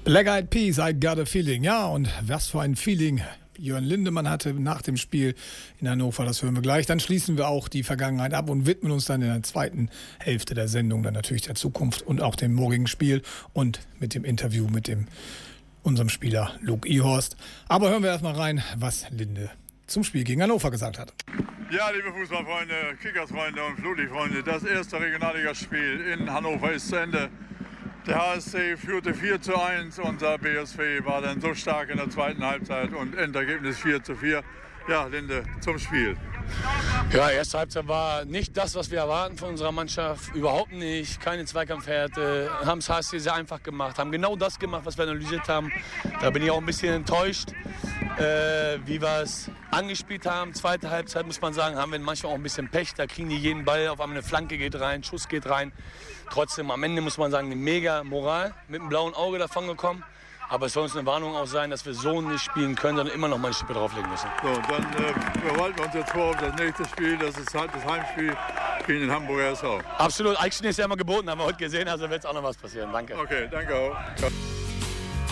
Black Eyed Peas, I Got a Feeling. Ja, und was für ein Feeling Jörn Lindemann hatte nach dem Spiel in Hannover, das hören wir gleich. Dann schließen wir auch die Vergangenheit ab und widmen uns dann in der zweiten Hälfte der Sendung dann natürlich der Zukunft und auch dem morgigen Spiel und mit dem Interview mit unserem Spieler Luke Ihorst. Aber hören wir erstmal rein, was Linde zum Spiel gegen Hannover gesagt hat. Ja, liebe Fußballfreunde, Kickersfreunde und Flutlichtfreunde, das erste Regionalligaspiel in Hannover ist zu Ende. Der HSC führte 4:1, unser BSV war dann so stark in der zweiten Halbzeit und Endergebnis 4:4. Ja, Linde, zum Spiel. Ja, erste Halbzeit war nicht das, was wir erwarten von unserer Mannschaft. Überhaupt nicht. Keine Zweikampfhärte. Haben es HSC sehr einfach gemacht. Haben genau das gemacht, was wir analysiert haben. Da bin ich auch ein bisschen enttäuscht, wie wir es angespielt haben. Zweite Halbzeit, muss man sagen, haben wir manchmal auch ein bisschen Pech. Da kriegen die jeden Ball, auf einmal eine Flanke geht rein, Schuss geht rein. Trotzdem, am Ende muss man sagen, eine mega Moral. Mit einem blauen Auge davon gekommen. Aber es soll uns eine Warnung auch sein, dass wir so nicht spielen können, sondern immer noch mal eine Schippe drauflegen müssen. So, dann behalten wir uns jetzt vor auf das nächste Spiel. Das ist halt das Heimspiel gegen den Hamburger SV. Absolut. Eichstätt ist ja immer geboten, haben wir heute gesehen. Also wird es auch noch was passieren. Danke. Okay, danke auch. Ciao.